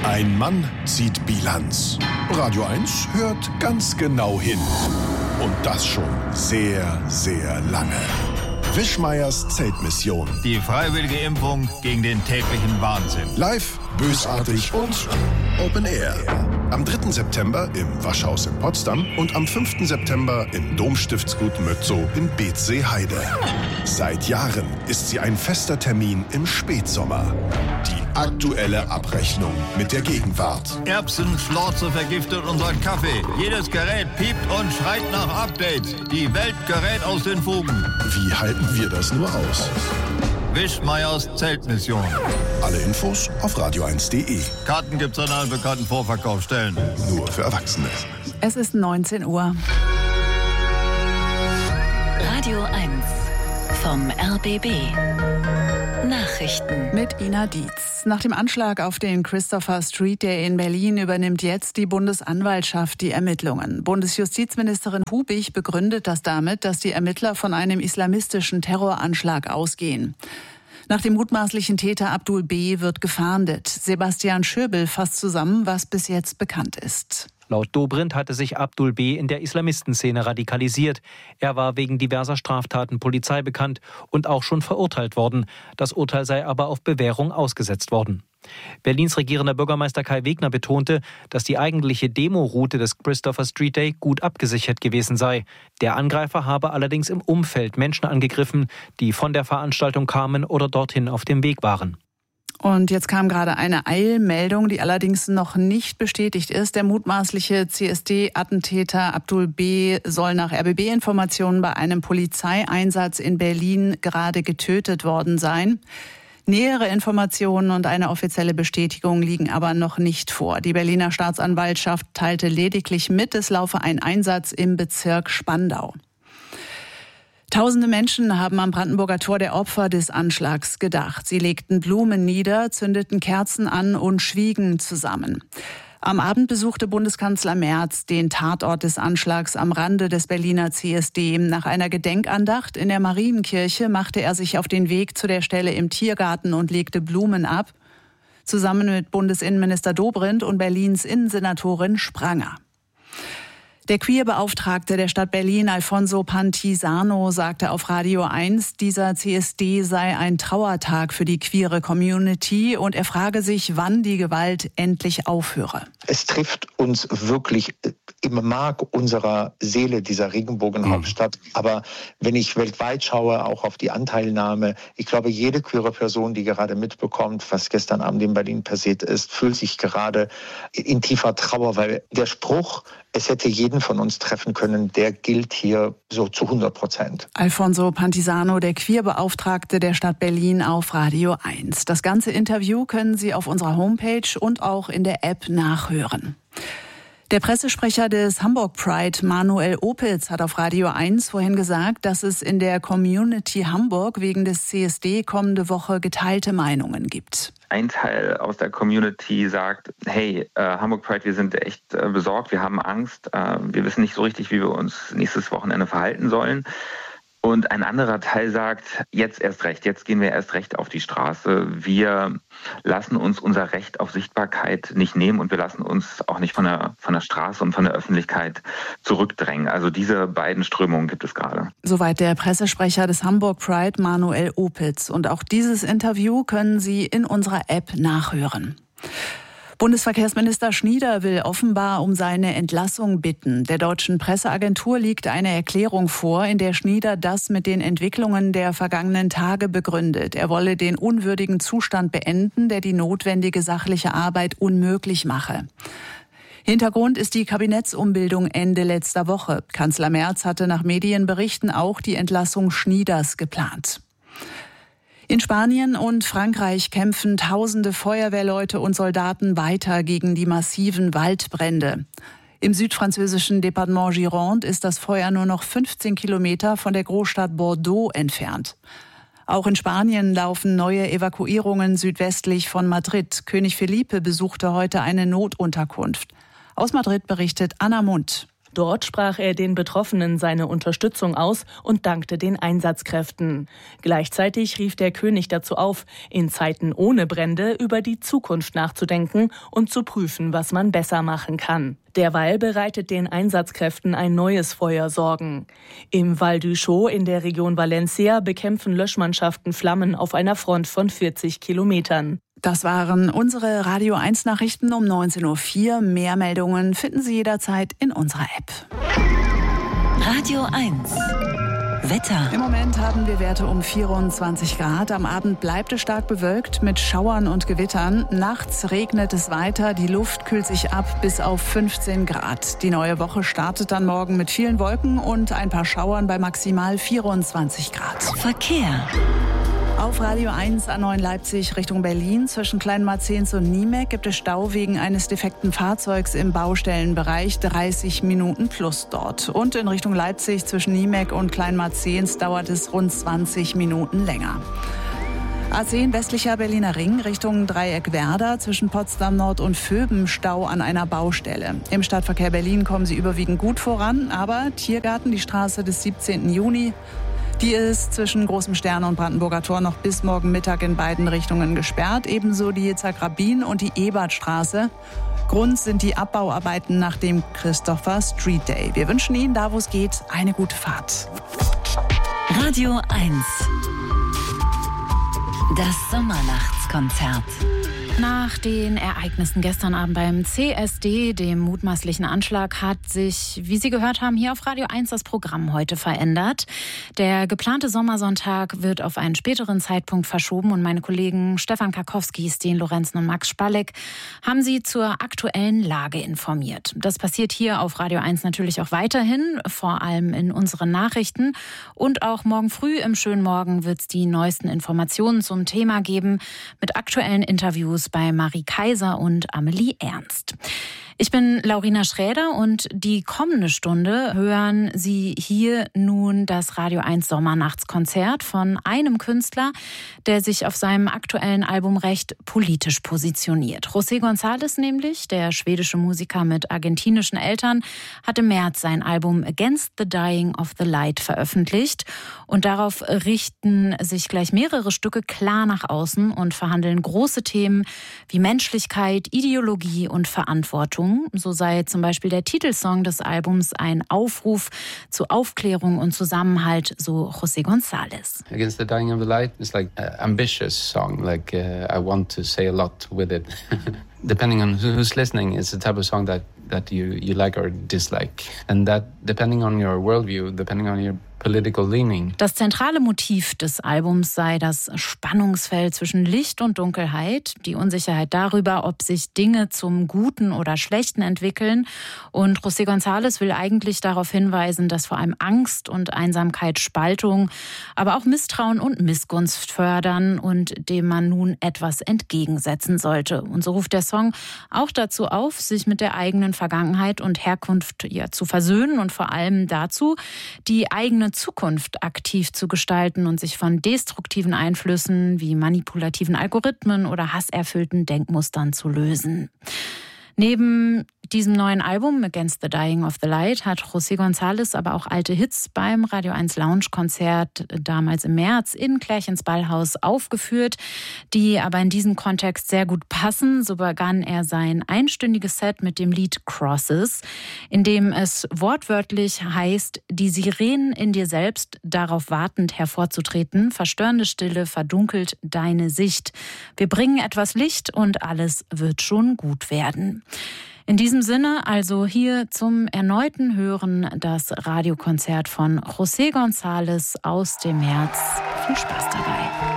Ein Mann zieht Bilanz. Radio 1 hört ganz genau hin. Und das schon sehr, sehr lange. Wischmeiers Zeltmission. Die freiwillige Impfung gegen den täglichen Wahnsinn. Live, bösartig und Open Air. Am 3. September im Waschhaus in Potsdam und am 5. September im Domstiftsgut Mötzow in Beetzsee-Heide. Seit Jahren ist sie ein fester Termin im Spätsommer. Die aktuelle Abrechnung mit der Gegenwart. Erbsenschlorze vergiftet unseren Kaffee. Jedes Gerät piept und schreit nach Updates. Die Welt gerät aus den Fugen. Wie halten wir das nur aus? Wischmeiers Zeltmission. Alle Infos auf radio1.de. Karten gibt's an allen bekannten Vorverkaufsstellen. Nur für Erwachsene. Es ist 19 Uhr. Radio 1 vom RBB. Nachrichten mit Ina Dietz. Nach dem Anschlag auf den Christopher Street Day in Berlin übernimmt jetzt die Bundesanwaltschaft die Ermittlungen. Bundesjustizministerin Hubig begründet das damit, dass die Ermittler von einem islamistischen Terroranschlag ausgehen. Nach dem mutmaßlichen Täter Abdul B. wird gefahndet. Sebastian Schöbel fasst zusammen, was bis jetzt bekannt ist. Laut Dobrindt hatte sich Abdul B. in der Islamistenszene radikalisiert. Er war wegen diverser Straftaten Polizei bekannt und auch schon verurteilt worden. Das Urteil sei aber auf Bewährung ausgesetzt worden. Berlins regierender Bürgermeister Kai Wegner betonte, dass die eigentliche Demoroute des Christopher Street Day gut abgesichert gewesen sei. Der Angreifer habe allerdings im Umfeld Menschen angegriffen, die von der Veranstaltung kamen oder dorthin auf dem Weg waren. Und jetzt kam gerade eine Eilmeldung, die allerdings noch nicht bestätigt ist. Der mutmaßliche CSD-Attentäter Abdul B. soll nach RBB-Informationen bei einem Polizeieinsatz in Berlin gerade getötet worden sein. Nähere Informationen und eine offizielle Bestätigung liegen aber noch nicht vor. Die Berliner Staatsanwaltschaft teilte lediglich mit, es laufe ein Einsatz im Bezirk Spandau. Tausende Menschen haben am Brandenburger Tor der Opfer des Anschlags gedacht. Sie legten Blumen nieder, zündeten Kerzen an und schwiegen zusammen. Am Abend besuchte Bundeskanzler Merz den Tatort des Anschlags am Rande des Berliner CSD. Nach einer Gedenkandacht in der Marienkirche machte er sich auf den Weg zu der Stelle im Tiergarten und legte Blumen ab, zusammen mit Bundesinnenminister Dobrindt und Berlins Innensenatorin Spranger. Der Queerbeauftragte der Stadt Berlin, Alfonso Pantisano, sagte auf Radio 1, dieser CSD sei ein Trauertag für die queere Community und er frage sich, wann die Gewalt endlich aufhöre. Es trifft uns wirklich im Mark unserer Seele, dieser Regenbogenhauptstadt. Aber wenn ich weltweit schaue, auch auf die Anteilnahme, ich glaube, jede queere Person, die gerade mitbekommt, was gestern Abend in Berlin passiert ist, fühlt sich gerade in tiefer Trauer, weil der Spruch, es hätte jeden von uns treffen können, der gilt hier so zu 100%. Alfonso Pantisano, der Queerbeauftragte der Stadt Berlin auf Radio 1. Das ganze Interview können Sie auf unserer Homepage und auch in der App nachhören. Der Pressesprecher des Hamburg Pride, Manuel Opitz, hat auf Radio 1 vorhin gesagt, dass es in der Community Hamburg wegen des CSD kommende Woche geteilte Meinungen gibt. Ein Teil aus der Community sagt, hey, Hamburg Pride, wir sind echt besorgt, wir haben Angst, wir wissen nicht so richtig, wie wir uns nächstes Wochenende verhalten sollen. Und ein anderer Teil sagt, jetzt erst recht, jetzt gehen wir erst recht auf die Straße. Wir lassen uns unser Recht auf Sichtbarkeit nicht nehmen und wir lassen uns auch nicht von der Straße und von der Öffentlichkeit zurückdrängen. Also diese beiden Strömungen gibt es gerade. Soweit der Pressesprecher des Hamburg Pride, Manuel Opitz. Und auch dieses Interview können Sie in unserer App nachhören. Bundesverkehrsminister Schnieder will offenbar um seine Entlassung bitten. Der deutschen Presseagentur liegt eine Erklärung vor, in der Schnieder das mit den Entwicklungen der vergangenen Tage begründet. Er wolle den unwürdigen Zustand beenden, der die notwendige sachliche Arbeit unmöglich mache. Hintergrund ist die Kabinettsumbildung Ende letzter Woche. Kanzler Merz hatte nach Medienberichten auch die Entlassung Schnieders geplant. In Spanien und Frankreich kämpfen tausende Feuerwehrleute und Soldaten weiter gegen die massiven Waldbrände. Im südfranzösischen Departement Gironde ist das Feuer nur noch 15 Kilometer von der Großstadt Bordeaux entfernt. Auch in Spanien laufen neue Evakuierungen südwestlich von Madrid. König Felipe besuchte heute eine Notunterkunft. Aus Madrid berichtet Anna Mundt. Dort sprach er den Betroffenen seine Unterstützung aus und dankte den Einsatzkräften. Gleichzeitig rief der König dazu auf, in Zeiten ohne Brände über die Zukunft nachzudenken und zu prüfen, was man besser machen kann. Derweil bereitet den Einsatzkräften ein neues Feuer Sorgen. Im Val d'Uixó in der Region Valencia bekämpfen Löschmannschaften Flammen auf einer Front von 40 Kilometern. Das waren unsere Radio 1 Nachrichten um 19.04 Uhr. Mehr Meldungen finden Sie jederzeit in unserer App. Radio 1. Wetter. Im Moment haben wir Werte um 24 Grad. Am Abend bleibt es stark bewölkt mit Schauern und Gewittern. Nachts regnet es weiter. Die Luft kühlt sich ab bis auf 15 Grad. Die neue Woche startet dann morgen mit vielen Wolken und ein paar Schauern bei maximal 24 Grad. Verkehr. Auf Radio 1 A9 Leipzig Richtung Berlin zwischen Kleinmarzens und Niemek gibt es Stau wegen eines defekten Fahrzeugs im Baustellenbereich. 30 Minuten plus dort. Und in Richtung Leipzig zwischen Niemek und Kleinmarzens dauert es rund 20 Minuten länger. A10 westlicher Berliner Ring Richtung Dreieck Werder zwischen Potsdam Nord und Vöben Stau an einer Baustelle. Im Stadtverkehr Berlin kommen sie überwiegend gut voran, aber Tiergarten, die Straße des 17. Juni, die ist zwischen Großem Stern und Brandenburger Tor noch bis morgen Mittag in beiden Richtungen gesperrt. Ebenso die Yitzhak-Rabin und die Ebertstraße. Grund sind die Abbauarbeiten nach dem Christopher Street Day. Wir wünschen Ihnen, da wo es geht, eine gute Fahrt. Radio 1. Das Sommernachtskonzert. Nach den Ereignissen gestern Abend beim CSD, dem mutmaßlichen Anschlag, hat sich, wie Sie gehört haben, hier auf Radio 1 das Programm heute verändert. Der geplante Sommersonntag wird auf einen späteren Zeitpunkt verschoben und meine Kollegen Stefan Karkowski, Sten Lorenzen und Max Spalleck haben Sie zur aktuellen Lage informiert. Das passiert hier auf Radio 1 natürlich auch weiterhin, vor allem in unseren Nachrichten. Und auch morgen früh im schönen Morgen wird es die neuesten Informationen zum Thema geben mit aktuellen Interviews bei Marie Kaiser und Amelie Ernst. Ich bin Laurina Schräder und die kommende Stunde hören Sie hier nun das Radio 1 Sommernachtskonzert von einem Künstler, der sich auf seinem aktuellen Album recht politisch positioniert. José González nämlich, der schwedische Musiker mit argentinischen Eltern, hat im März sein Album Against the Dying of the Light veröffentlicht. Und darauf richten sich gleich mehrere Stücke klar nach außen und verhandeln große Themen wie Menschlichkeit, Ideologie und Verantwortung. So sei zum Beispiel der Titelsong des Albums ein Aufruf zu Aufklärung und Zusammenhalt, so José González. Against the Dying of the Light is like an ambitious song, like I want to say a lot with it. Depending on who's listening, it's the type of song that you like or dislike. And that, depending on your worldview, depending on your political leaning. Das zentrale Motiv des Albums sei das Spannungsfeld zwischen Licht und Dunkelheit, die Unsicherheit darüber, ob sich Dinge zum Guten oder Schlechten entwickeln. Und José González will eigentlich darauf hinweisen, dass vor allem Angst und Einsamkeit Spaltung, aber auch Misstrauen und Missgunst fördern und dem man nun etwas entgegensetzen sollte. Und so ruft der Song auch dazu auf, sich mit der eigenen Vergangenheit und Herkunft zu versöhnen und vor allem dazu, die eigene Zukunft aktiv zu gestalten und sich von destruktiven Einflüssen wie manipulativen Algorithmen oder hasserfüllten Denkmustern zu lösen. Neben diesem neuen Album Against the Dying of the Light hat José González aber auch alte Hits beim Radio 1 Lounge-Konzert damals im März in Klärchens Ballhaus aufgeführt, die aber in diesem Kontext sehr gut passen. So begann er sein einstündiges Set mit dem Lied Crosses, in dem es wortwörtlich heißt, die Sirenen in dir selbst, darauf wartend hervorzutreten, verstörende Stille verdunkelt deine Sicht. Wir bringen etwas Licht und alles wird schon gut werden. In diesem Sinne also hier zum erneuten Hören das Radiokonzert von José González aus dem März. Viel Spaß dabei.